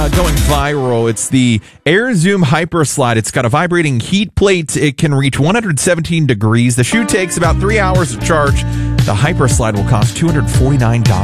Going viral. It's the Air Zoom Hyper Slide. It's got a vibrating heat plate. It can reach 117 degrees. The shoe takes about 3 hours to charge. The Hyper Slide will cost $249.